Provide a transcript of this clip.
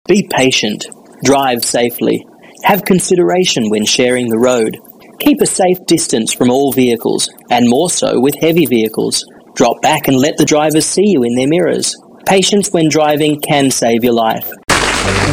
Be patient. Drive safely. Have consideration when sharing the road. Keep a safe distance from all vehicles, and more so with heavy vehicles. Drop back and let the drivers see you in their mirrors. Patience when driving can save your life.